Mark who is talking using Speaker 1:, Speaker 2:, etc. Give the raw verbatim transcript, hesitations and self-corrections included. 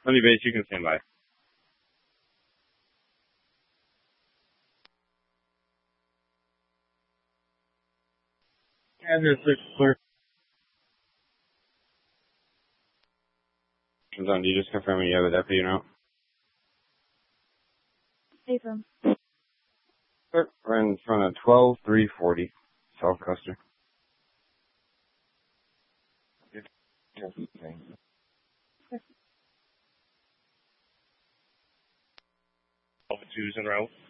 Speaker 1: Honey Base, you can stand by. Andrew six clear. Done. Do you just confirm you have a deputy or not?
Speaker 2: Affirm.
Speaker 1: We're in front of twelve three forty, South Custer. All the twos en route.